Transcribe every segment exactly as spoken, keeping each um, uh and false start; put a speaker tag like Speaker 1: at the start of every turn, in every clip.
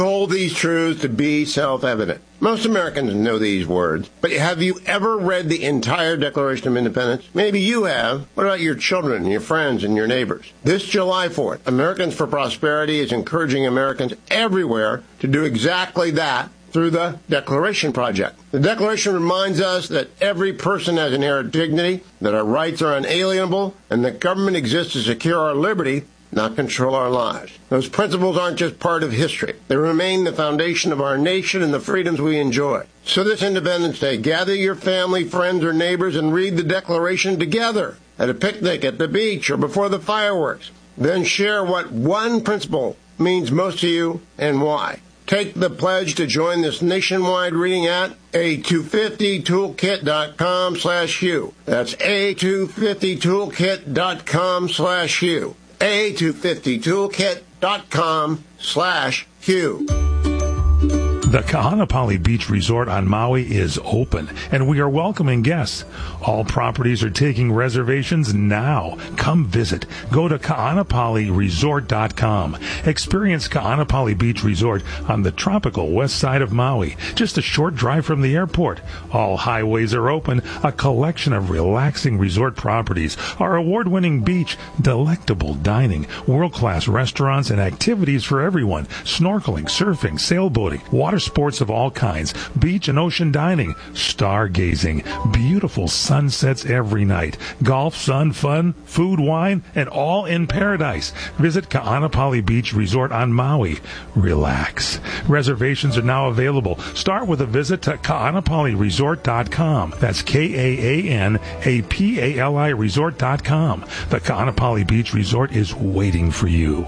Speaker 1: Hold these truths to be self-evident. Most Americans know these words, but have you ever read the entire Declaration of Independence? Maybe you have. What about your children, your friends, and your neighbors? This July fourth, Americans for Prosperity is encouraging Americans everywhere to do exactly that through the Declaration Project. The Declaration reminds us that every person has inherent dignity, that our rights are unalienable, and that government exists to secure our liberty, not control our lives. Those principles aren't just part of history. They remain the foundation of our nation and the freedoms we enjoy. So this Independence Day, gather your family, friends, or neighbors and read the Declaration together at a picnic, at the beach, or before the fireworks. Then share what one principle means most to you and why. Take the pledge to join this nationwide reading at A two fifty toolkit dot com slash Hugh. That's A two fifty toolkit dot com slash Hugh. A two fifty toolkit dot com slash Hugh.
Speaker 2: The Kahanapali Beach Resort on Maui is open, and we are welcoming guests. All properties are taking reservations now. Come visit. Go to kahanapali resort dot com. Experience Kahanapali Beach Resort on the tropical west side of Maui, just a short drive from the airport. All highways are open, a collection of relaxing resort properties, our award-winning beach, delectable dining, world-class restaurants, and activities for everyone. Snorkeling, surfing, sailboating, water sports of all kinds, beach and ocean dining, stargazing, beautiful sunsets every night, golf, sun, fun, food, wine, and all in paradise. Visit Kahanapali Beach Resort on Maui. Relax. Reservations are now available. Start with a visit to kahanapali resort dot com. That's K A A N A P A L I resort dot com. The Kahanapali Beach Resort is waiting for you.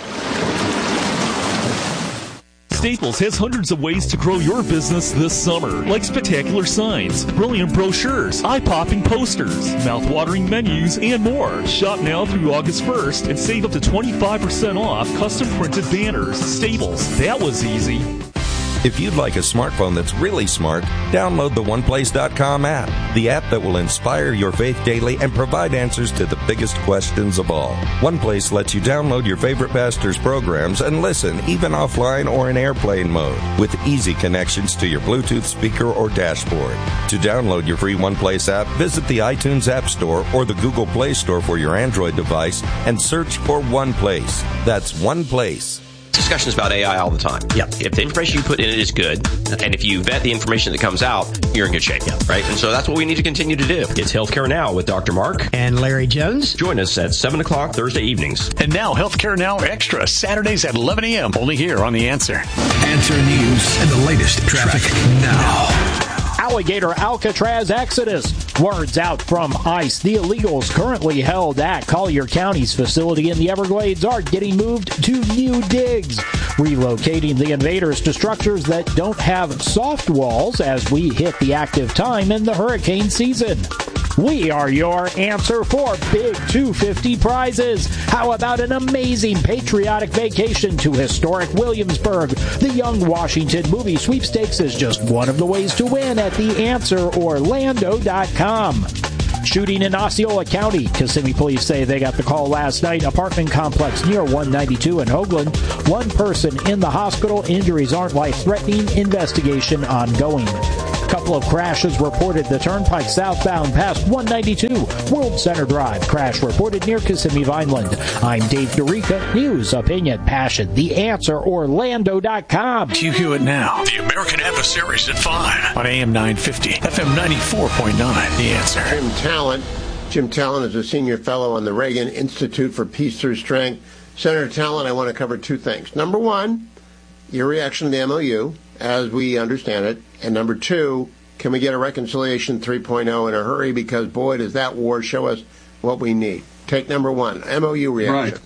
Speaker 3: Staples has hundreds of ways to grow your business this summer, like spectacular signs, brilliant brochures, eye-popping posters, mouth-watering menus, and more. Shop now through August first and save up to twenty-five percent off custom printed banners. Staples, that was easy.
Speaker 4: If you'd like a smartphone that's really smart, download the one place dot com app, the app that will inspire your faith daily and provide answers to the biggest questions of all. OnePlace lets you download your favorite pastor's programs and listen, even offline or in airplane mode, with easy connections to your Bluetooth speaker or dashboard. To download your free OnePlace app, visit the iTunes App Store or the Google Play Store for your Android device and search for OnePlace. That's OnePlace.
Speaker 5: Discussions about A I all the time.
Speaker 6: Yeah.
Speaker 5: If the information you put in it is good, and if you vet the information that comes out, you're in good shape. Yeah. Right? And so that's what we need to continue to do. It's Healthcare Now with Doctor Mark
Speaker 6: and Larry Jones.
Speaker 5: Join us at seven o'clock Thursday evenings.
Speaker 7: And now Healthcare Now Extra, Saturdays at eleven a.m. only here on The Answer.
Speaker 8: Answer News and the latest traffic, traffic now.
Speaker 9: Alligator Alcatraz Exodus. Words out from ICE. The illegals currently held at Collier County's facility in the Everglades are getting moved to new digs, relocating the invaders to structures that don't have soft walls as we hit the active time in the hurricane season. We are your answer for big two fifty prizes. How about an amazing patriotic vacation to historic Williamsburg? The Young Washington Movie Sweepstakes is just one of the ways to win at the answer orlando dot com. Shooting in Osceola County. Kissimmee police say they got the call last night. Apartment complex near one ninety-two in Hoagland. One person in the hospital. Injuries aren't life-threatening. Investigation ongoing. Couple of crashes reported the turnpike southbound past one ninety-two. World Center Drive. Crash reported near Kissimmee Vineland. I'm Dave DeRica. News, opinion, passion. The answer orlando dot com.
Speaker 7: Hugh Hewitt now. The American Adversaries at five on A M nine fifty, F M ninety-four point nine. The Answer.
Speaker 1: Jim Talent. Jim Talent is a senior fellow on the Reagan Institute for Peace Through Strength. Senator Talent, I want to cover two things. Number one, your reaction to the M O U, as we understand it. And number two, can we get a reconciliation three point oh in a hurry? Because, boy, does that war show us what we need. Take number one, M O U reaction.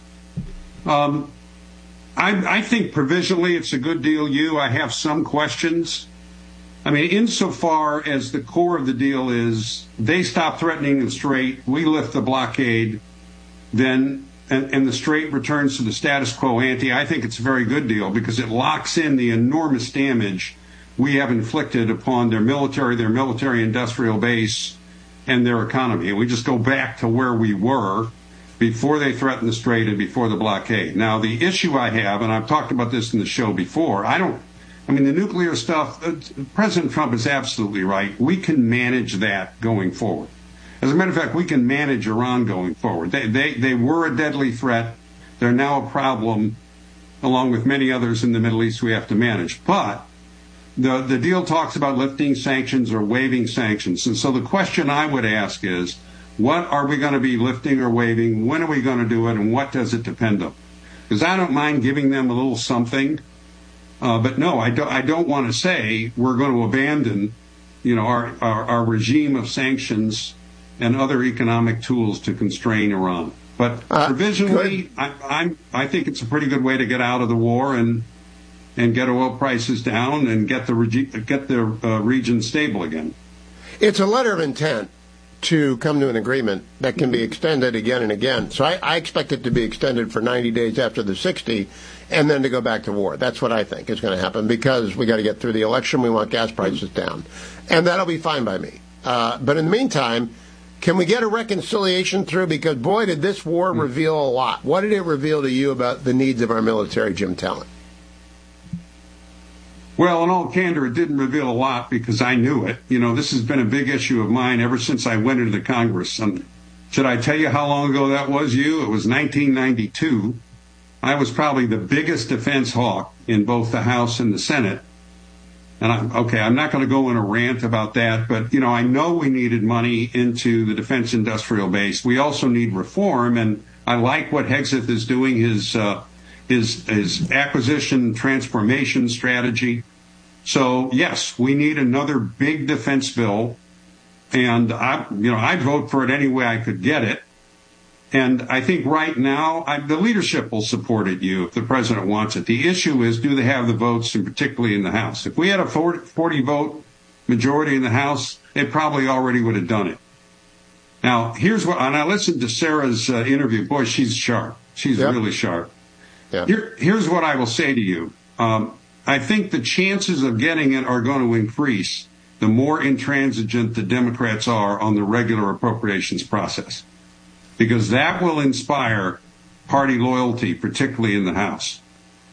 Speaker 10: Right. Um, I, I think provisionally it's a good deal. You, I have some questions. I mean, insofar as the core of the deal is they stop threatening the Strait, we lift the blockade, then and, and the Strait returns to the status quo ante, I think it's a very good deal because it locks in the enormous damage we have inflicted upon their military, their military industrial base, and their economy. And we just go back to where we were. before they threaten the strait and before the blockade. Now, the issue I have, and I've talked about this in the show before, I don't, I mean, the nuclear stuff, uh, President Trump is absolutely right. We can manage that going forward. As a matter of fact, we can manage Iran going forward. They, they, they were a deadly threat. They're now a problem, along with many others in the Middle East we have to manage. But the, the deal talks about lifting sanctions or waiving sanctions. And so the question I would ask is, what are we going to be lifting or waiving? When are we going to do it? And what does it depend on? Because I don't mind giving them a little something. Uh, but no, I don't, I don't want to say we're going to abandon, you know, our, our, our regime of sanctions and other economic tools to constrain Iran. But uh, provisionally, I, I'm, I think it's a pretty good way to get out of the war and and get oil prices down and get the regi- get the uh, region stable again.
Speaker 1: It's a letter of intent to come to an agreement that can be extended again and again. So I, I expect it to be extended for ninety days after the sixty, and then to go back to war. That's what I think is going to happen, because we got to get through the election. We want gas prices down, and that'll be fine by me. Uh, but in the meantime, can we get a reconciliation through? Because, boy, did this war reveal a lot. What did it reveal to you about the needs of our military, Jim Talent?
Speaker 10: Well, in all candor, it didn't reveal a lot because I knew it. You know, this has been a big issue of mine ever since I went into the Congress. And should I tell you how long ago that was, you? It was nineteen ninety-two. I was probably the biggest defense hawk in both the House and the Senate. And I'm, okay, I'm not going to go in a rant about that, but, you know, I know we needed money into the defense industrial base. We also need reform, and I like what Hegseth is doing, his, uh, his, his acquisition transformation strategy. So, yes, we need another big defense bill, and, I, you know, I'd vote for it any way I could get it. And I think right now, I, the leadership will support it, you, if the president wants it. The issue is, do they have the votes, and particularly in the House? If we had a forty vote majority in the House, it probably already would have done it. Now, here's what, and I listened to Sarah's uh, interview. Boy, she's sharp. She's yep. really sharp. Yep. Here, here's what I will say to you. Um, I think the chances of getting it are going to increase the more intransigent the Democrats are on the regular appropriations process, because that will inspire party loyalty, particularly in the House.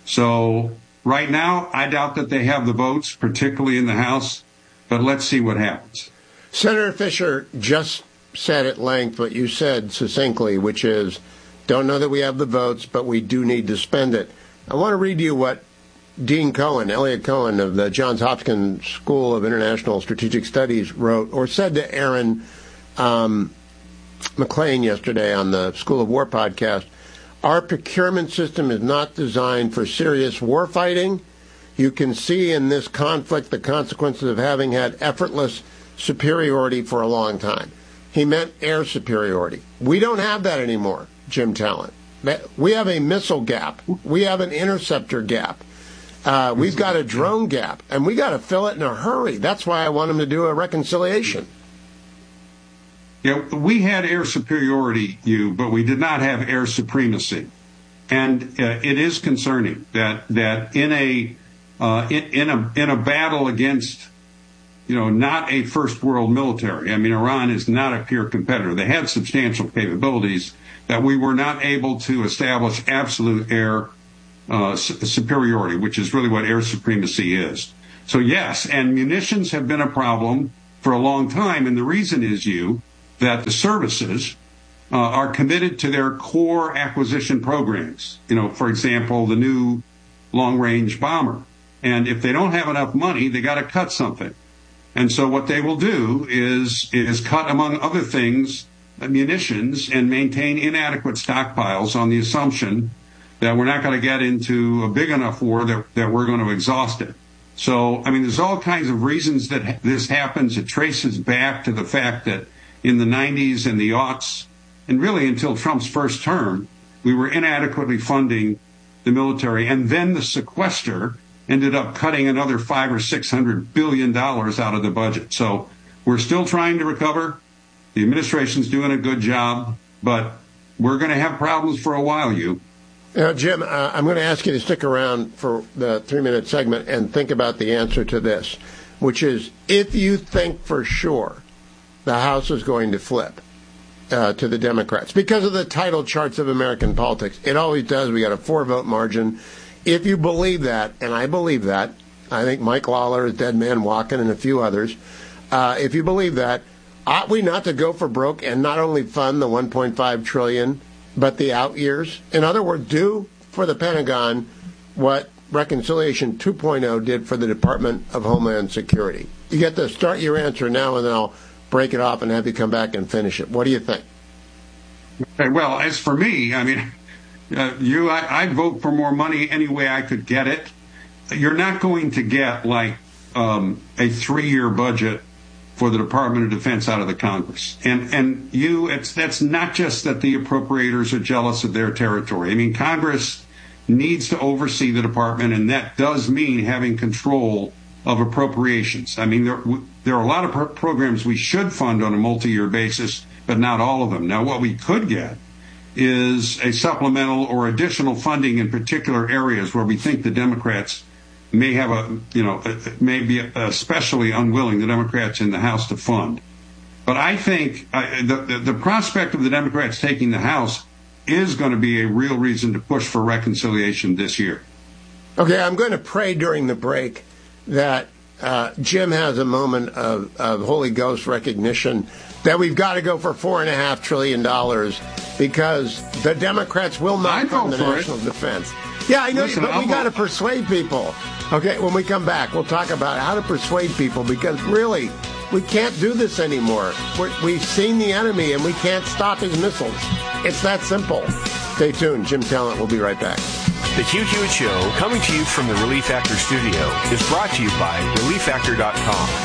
Speaker 10: So right now, I doubt that they have the votes, particularly in the House, but let's see what happens.
Speaker 1: Senator Fisher just said at length what you said succinctly, which is, don't know that we have the votes, but we do need to spend it. I want to read you what Dean Cohen, Elliot Cohen of the Johns Hopkins School of International Strategic Studies wrote or said to Aaron um, McClain yesterday on the School of War podcast. Our procurement system is not designed for serious war fighting. You can see in this conflict the consequences of having had effortless superiority for a long time. He meant air superiority. We don't have that anymore, Jim Talent. We have a missile gap. We have an interceptor gap. Uh, we've got a drone gap, and we got to fill it in a hurry. That's why I want him to do a reconciliation.
Speaker 10: Yeah, we had air superiority, you, but we did not have air supremacy, and uh, it is concerning that that in a uh, in, in a in a battle against, you know, not a first world military. I mean, Iran is not a peer competitor. They had substantial capabilities that we were not able to establish absolute air uh, su- superiority, which is really what air supremacy is. So yes, and munitions have been a problem for a long time, and the reason is you. that the services uh, are committed to their core acquisition programs. You know, for example, the new long-range bomber. And if they don't have enough money, they got to cut something. And so what they will do is is cut, among other things, munitions and maintain inadequate stockpiles on the assumption that we're not going to get into a big enough war that, that we're going to exhaust it. So, I mean, there's all kinds of reasons that this happens. It traces back to the fact that in the nineties and the aughts, and really until Trump's first term, we were inadequately funding the military. And then the sequester ended up cutting another five or six hundred billion dollars out of the budget. So we're still trying to recover. The administration's doing a good job, but we're going to have problems for a while, you.
Speaker 1: Now, Jim, uh, I'm going to ask you to stick around for the three-minute segment and think about the answer to this, which is, if you think for sure the House is going to flip, uh, to the Democrats because of the title charts of American politics. It always does. We got a four-vote margin. If you believe that, and I believe that, I think Mike Lawler is Dead Man Walking and a few others, uh, if you believe that, ought we not to go for broke and not only fund the one point five trillion dollars, but the out years? In other words, do for the Pentagon what Reconciliation two point oh did for the Department of Homeland Security. You get to start your answer now, and then I'll break it off and have you come back and finish it. What do you think?
Speaker 10: Okay, well, as for me, I mean, uh, you, I, I'd vote for more money any way I could get it. You're not going to get like um, a three-year budget for the Department of Defense out of the Congress. And and you, it's that's not just that the appropriators are jealous of their territory. I mean, Congress needs to oversee the department, and that does mean having control of appropriations. I mean, there, there are a lot of pro- programs we should fund on a multi-year basis, but not all of them. Now, what we could get is a supplemental or additional funding in particular areas where we think the Democrats may have a, you know, may be especially unwilling, the Democrats in the House, to fund. But I think uh, the, the, the prospect of the Democrats taking the House is going to be a real reason to push for reconciliation this year.
Speaker 1: Okay, I'm going to pray during the break that uh, Jim has a moment of, of Holy Ghost recognition that we've got to go for four and a half trillion dollars because the Democrats will not fund the national defense. Yeah, I know, Listen, but I'll we got to persuade people. Okay, when we come back, we'll talk about how to persuade people because really, we can't do this anymore. We're, we've seen the enemy and we can't stop his missiles. It's that simple. Stay tuned. Jim Talent will be right back.
Speaker 6: The Hugh Hewitt Show, coming to you from the Relief Factor studio, is brought to you by relief factor dot com.